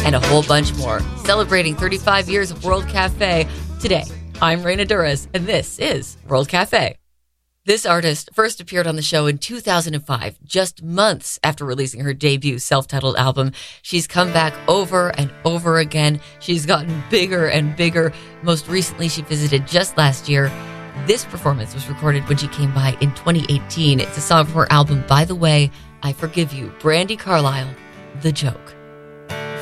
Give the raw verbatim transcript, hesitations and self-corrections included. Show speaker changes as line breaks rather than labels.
and a whole bunch more. Celebrating thirty-five years of World Cafe. Today, I'm Raina Duras, and this is World Cafe. This artist first appeared on the show in two thousand five, just months after releasing her debut self-titled album. She's come back over and over again. She's gotten bigger and bigger. Most recently, she visited just last year. This performance was recorded when she came by in twenty eighteen. It's a song from her album, By the Way, I Forgive You. Brandi Carlile, The Joke.